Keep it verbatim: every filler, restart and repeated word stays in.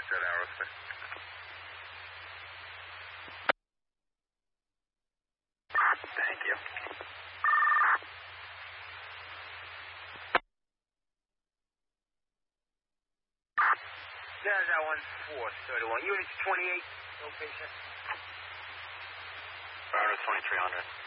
Roger, Aerosmith. Thank you. There's that one four thirty-one. Units twenty-eight, location. Bravo twenty-three hundred.